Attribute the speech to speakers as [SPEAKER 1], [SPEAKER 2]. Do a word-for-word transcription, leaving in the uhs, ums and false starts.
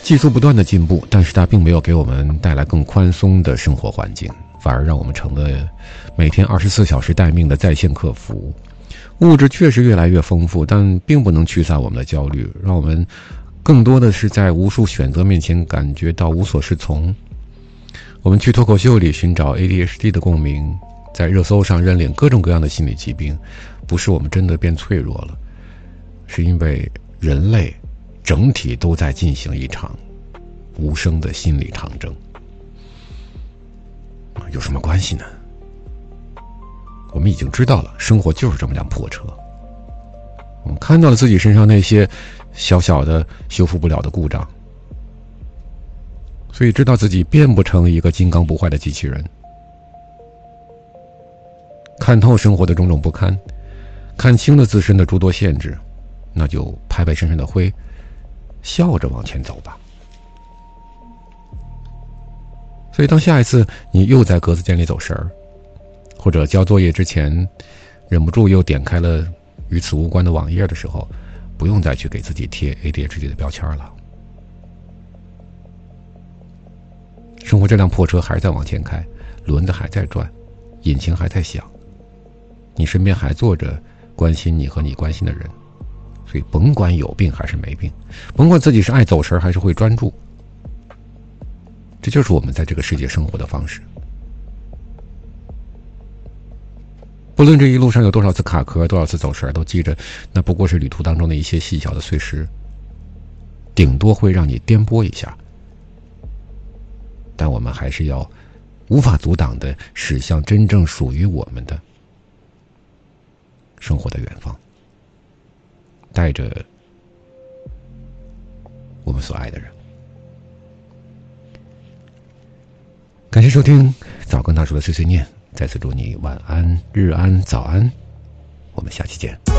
[SPEAKER 1] 技术不断的进步，但是它并没有给我们带来更宽松的生活环境，反而让我们成了每天二十四小时待命的在线客服。物质确实越来越丰富，但并不能驱散我们的焦虑，让我们更多的是在无数选择面前感觉到无所适从。我们去脱口秀里寻找 A D H D 的共鸣，在热搜上认领各种各样的心理疾病，不是我们真的变脆弱了，是因为人类整体都在进行一场无声的心理长征。有什么关系呢？我们已经知道了，生活就是这么辆破车。我们看到了自己身上那些小小的修复不了的故障，所以知道自己变不成一个金刚不坏的机器人。看透生活的种种不堪，看清了自身的诸多限制，那就拍拍身上的灰，笑着往前走吧。所以当下一次你又在格子间里走神儿，或者交作业之前忍不住又点开了与此无关的网页的时候，不用再去给自己贴 A D H D 的标签了。生活这辆破车还是在往前开，轮子还在转，引擎还在响，你身边还坐着关心你和你关心的人。所以甭管有病还是没病，甭管自己是爱走神还是会专注，这就是我们在这个世界生活的方式。不论这一路上有多少次卡壳，多少次走神，都记着那不过是旅途当中的一些细小的碎石，顶多会让你颠簸一下，但我们还是要无法阻挡的驶向真正属于我们的生活的远方，带着我们所爱的人。感谢收听早更大叔的碎碎念，再次祝你晚安、日安、早安，我们下期见。